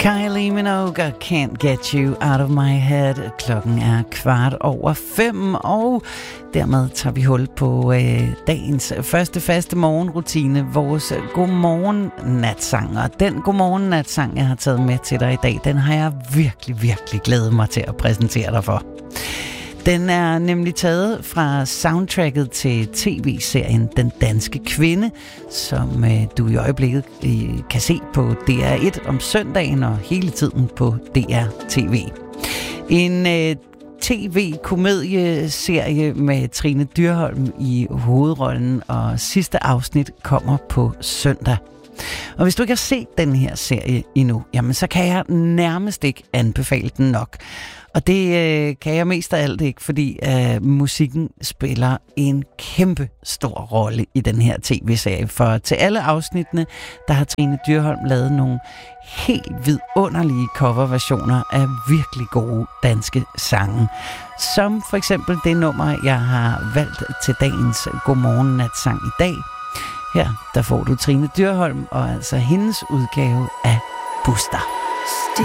Kylie Minogue, Can't Get You Out of My Head. Klokken er 5:15, og dermed tager vi hul på dagens første faste morgenrutine, vores godmorgen-natsang. Og den godmorgen-natsang, jeg har taget med til dig i dag, den har jeg virkelig glædet mig til at præsentere dig for. Den er nemlig taget fra soundtracket til tv-serien Den Danske Kvinde, som du i øjeblikket kan se på DR1 om søndagen og hele tiden på DR TV. En tv-komedieserie med Trine Dyrholm i hovedrollen, og sidste afsnit kommer på søndag. Og hvis du ikke har set den her serie endnu, jamen så kan jeg nærmest ikke anbefale den nok. Og det kan jeg mest af alt ikke, fordi musikken spiller en kæmpe stor rolle i den her tv-serie. For til alle afsnittene, der har Trine Dyrholm lavet nogle helt vidunderlige coverversioner af virkelig gode danske sange. Som for eksempel det nummer, jeg har valgt til dagens godmorgen-natsang i dag. Her, der får du Trine Dyrholm, og altså hendes udgave af Buster.